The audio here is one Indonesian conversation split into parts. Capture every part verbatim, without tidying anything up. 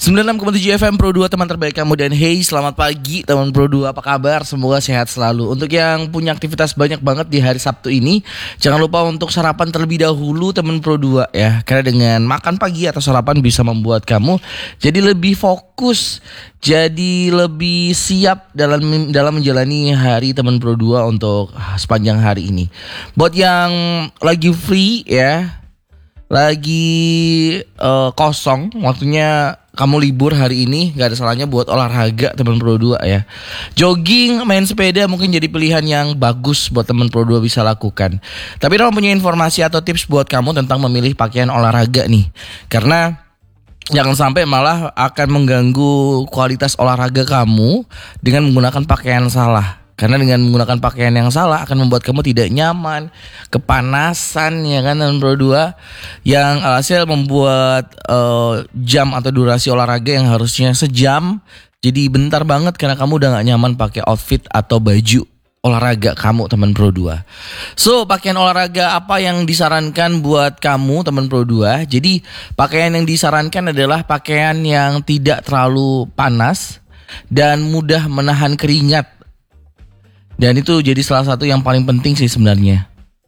sembilan puluh enam koma tujuh F M Pro dua, teman terbaik kamu. Dan hey, selamat pagi teman Pro dua, apa kabar? Semoga sehat selalu. Untuk yang punya aktivitas banyak banget di hari Sabtu ini, jangan lupa untuk sarapan terlebih dahulu teman Pro dua ya. Karena dengan makan pagi atau sarapan bisa membuat kamu jadi lebih fokus, jadi lebih siap dalam dalam menjalani hari teman Pro dua untuk sepanjang hari ini. Buat yang lagi free ya, lagi uh, kosong waktunya, kamu libur hari ini, gak ada salahnya buat olahraga teman Pro dua ya. Jogging, main sepeda mungkin jadi pilihan yang bagus buat teman Pro dua bisa lakukan. Tapi Rom punya informasi atau tips buat kamu tentang memilih pakaian olahraga nih. Karena jangan sampai malah akan mengganggu kualitas olahraga kamu dengan menggunakan pakaian salah. Karena dengan menggunakan pakaian yang salah akan membuat kamu tidak nyaman, kepanasan ya kan teman Pro dua, yang alhasil membuat uh, jam atau durasi olahraga yang harusnya sejam jadi bentar banget karena kamu udah gak nyaman pakai outfit atau baju olahraga kamu teman Pro dua. So, pakaian olahraga apa yang disarankan buat kamu teman Pro dua? Jadi pakaian yang disarankan adalah pakaian yang tidak terlalu panas dan mudah menahan keringat. Dan itu jadi salah satu yang paling penting sih sebenarnya.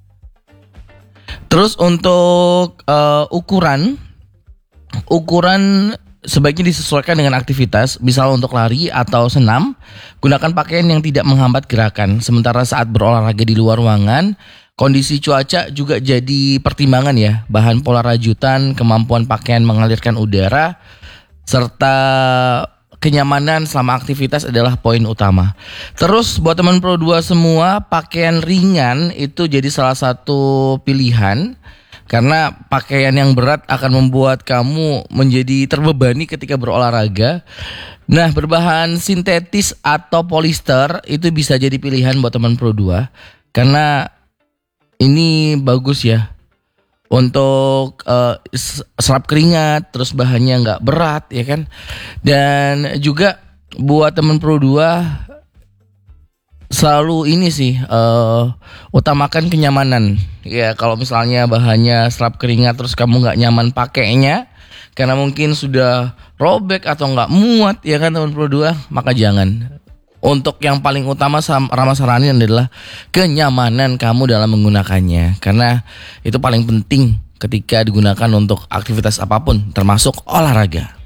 Terus untuk uh, ukuran Ukuran sebaiknya disesuaikan dengan aktivitas. Misal untuk lari atau senam, gunakan pakaian yang tidak menghambat gerakan. Sementara saat berolahraga di luar ruangan, kondisi cuaca juga jadi pertimbangan ya. Bahan pola rajutan, kemampuan pakaian mengalirkan udara, serta kenyamanan selama aktivitas adalah poin utama. Terus buat teman Pro dua semua, pakaian ringan itu jadi salah satu pilihan. Karena pakaian yang berat akan membuat kamu menjadi terbebani ketika berolahraga. Nah, berbahan sintetis atau polister itu bisa jadi pilihan buat teman Pro dua. Karena ini bagus ya untuk uh, serap keringat, terus bahannya nggak berat ya kan. Dan juga buat teman Pro dua selalu ini sih uh, utamakan kenyamanan ya. Kalau misalnya bahannya serap keringat terus kamu nggak nyaman pakainya karena mungkin sudah robek atau nggak muat ya kan teman Pro dua, maka jangan. Untuk yang paling utama Rama saranin adalah kenyamanan kamu dalam menggunakannya. Karena itu paling penting ketika digunakan untuk aktivitas apapun termasuk olahraga.